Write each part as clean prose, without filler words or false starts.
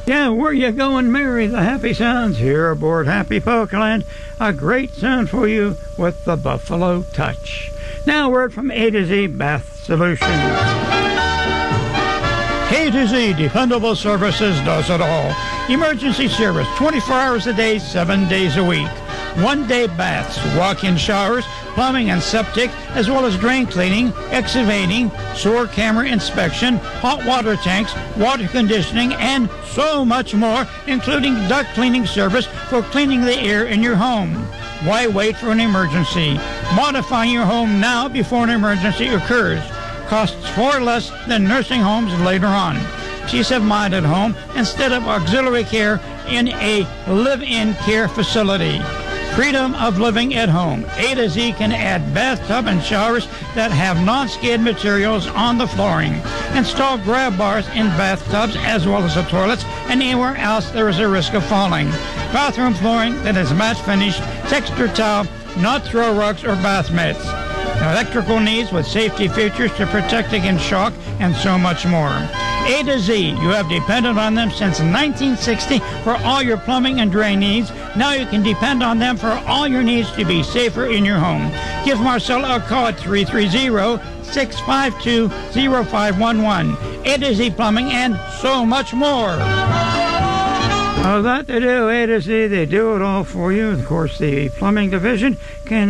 Yeah, where you going, Mary? The Happy Sounds here aboard Happy Polkaland. A great sound for you with the Buffalo Touch. Now, a word from A to Z Bath Solutions. A to Z Dependable Services does it all. Emergency service, 24 hours a day, 7 days a week. One-day baths, walk-in showers, plumbing and septic, as well as drain cleaning, excavating, sewer camera inspection, hot water tanks, water conditioning, and so much more, including duct cleaning service for cleaning the air in your home. Why wait for an emergency? Modify your home now before an emergency occurs. Costs far less than nursing homes later on. Peace of mind at home instead of auxiliary care in a live-in care facility. Freedom of living at home. A to Z can add bathtub and showers that have non-skid materials on the flooring. Install grab bars in bathtubs as well as the toilets and anywhere else there is a risk of falling. Bathroom flooring that is matte finished, textured tile, not throw rugs or bath mats. Electrical needs with safety features to protect against shock and so much more. A to Z, you have depended on them since 1960 for all your plumbing and drain needs. Now you can depend on them for all your needs to be safer in your home. Give Marcella a call at 330-652-0511. A to Z Plumbing and so much more. Oh, that they do, A to Z, they do it all for you. Of course, the plumbing division can,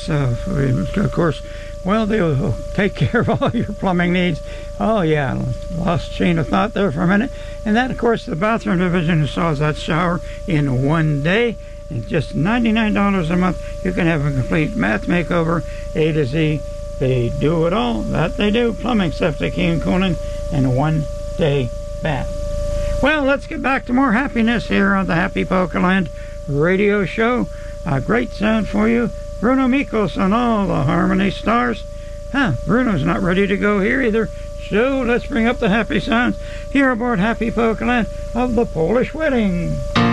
well, they'll take care of all your plumbing needs. Oh, yeah, lost chain of thought there for a minute. And that, of course, the bathroom division installs that shower in one day. It's just $99 a month. You can have a complete bath makeover. A to Z, they do it all. That they do. Plumbing, septic, and cooling, and one-day bath. Well, let's get back to more happiness here on the Happy Polkaland radio show. A great sound for you. Bruno Mikos on all the Harmony Stars. Bruno's not ready to go here either. So let's bring up the happy sounds here aboard Happy Polkaland of the Polish Wedding.